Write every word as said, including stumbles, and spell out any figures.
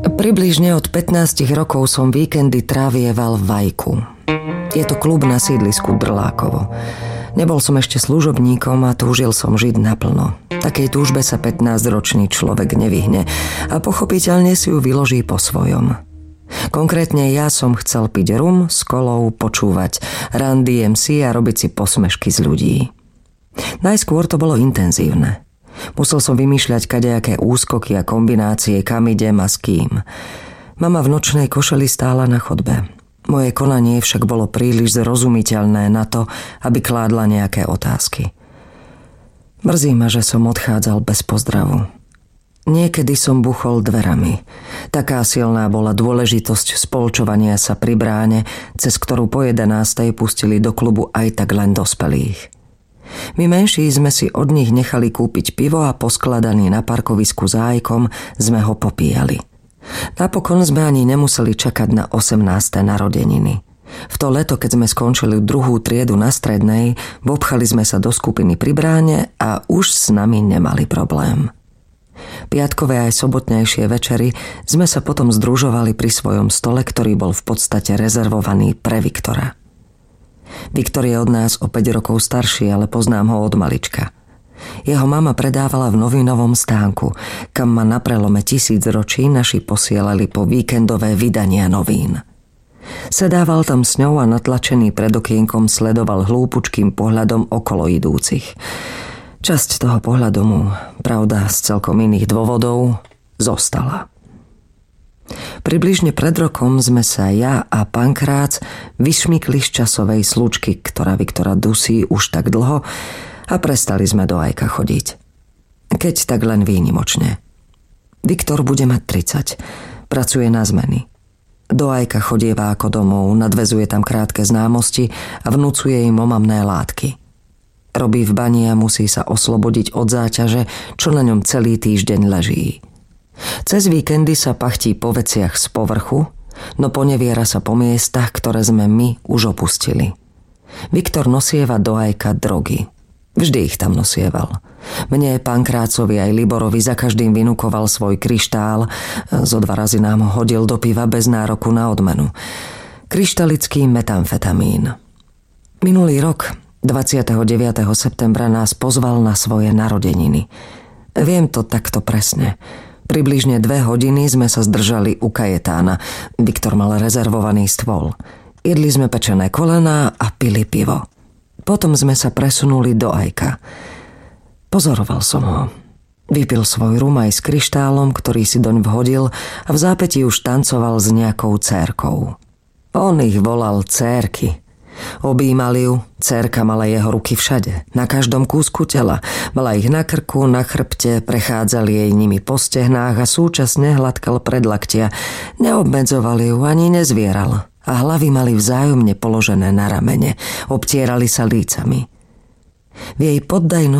Približne od pätnástich rokov som víkendy trávieval v Vajku. Je to klub na sídlisku Drlákovo. Nebol som ešte služobníkom a túžil som žiť naplno. Takej túžbe sa pätnásťročný človek nevyhne a pochopiteľne si ju vyloží po svojom. Konkrétne ja som chcel piť rum s kolou, počúvať Run D M C a robiť si posmešky z ľudí. Najskôr to bolo intenzívne. Musel som vymýšľať kadejaké úskoky a kombinácie, kam idem a s kým. Mama v nočnej košeli stála na chodbe. Moje konanie však bolo príliš zrozumiteľné na to, aby kládla nejaké otázky. Mrzí ma, že som odchádzal bez pozdravu. Niekedy som buchol dverami. Taká silná bola dôležitosť spolčovania sa pri bráne, cez ktorú po jedenástej pustili do klubu aj tak len dospelých. My menší sme si od nich nechali kúpiť pivo a poskladaný na parkovisku za Ajkom sme ho popíjali. Napokon sme ani nemuseli čakať na osemnáste narodeniny. V to leto, keď sme skončili druhú triedu na strednej, vopchali sme sa do skupiny pri bráne a už s nami nemali problém. Piatkové aj sobotnejšie večery sme sa potom združovali pri svojom stole, ktorý bol v podstate rezervovaný pre Viktora. Viktor je od nás o päť rokov starší, ale poznám ho od malička. Jeho mama predávala v novinovom stánku, kam ma na prelome tisíc ročí naši posielali po víkendové vydania novín. Sedával tam s ňou a natlačený pred okienkom sledoval hlúpučkým pohľadom okolo idúcich. Časť toho pohľadu mu, pravda z celkom iných dôvodov, zostala. Približne pred rokom sme sa ja a Pankrác vyšmykli z časovej slučky, ktorá Viktora dusí už tak dlho, a prestali sme do Ajka chodiť. Keď tak len výnimočne. Viktor bude mať tridsať, pracuje na zmeny. Do Ajka chodieva ako domov, nadväzuje tam krátke známosti a vnúcuje im omamné látky. Robí v bani a musí sa oslobodiť od záťaže, čo na ňom celý týždeň leží. Cez víkendy sa pachtí po veciach z povrchu, no poneviera sa po miestach, ktoré sme my už opustili. Viktor nosieva do Ajka drogy. Vždy ich tam nosieval. Mne, Pankrácovi aj Liborovi za každým vynúkoval svoj kryštál, zo dva razy nám ho hodil do piva bez nároku na odmenu. Kryštalický metamfetamín. Minulý rok, dvadsiateho deviateho septembra, nás pozval na svoje narodeniny. Viem to takto presne. Približne dve hodiny sme sa zdržali u Kajetána. Viktor mal rezervovaný stôl. Jedli sme pečené kolená a pili pivo. Potom sme sa presunuli do Ajka. Pozoroval som ho. Vypil svoj rum aj s kryštálom, ktorý si doň vhodil, a v zápätí už tancoval s nejakou dcérkou. On ich volal dcérky. Objímali ju, dcérka mala jeho ruky všade, na každom kúsku tela. Mala ich na krku, na chrbte, prechádzali jej nimi po stehnách a súčasne hladkal predlaktia. Neobmedzovali ju ani nezvieral a hlavy mali vzájomne položené na ramene, obtierali sa lícami. V jej poddajnosti